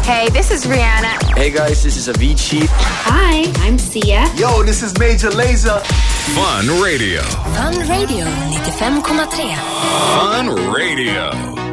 Hey, this is Rihanna. Hey guys, this is Avicii. Hi, I'm Sia. Yo, this is Major Lazer. Fun Radio. Fun Radio 95,3. Fun Radio.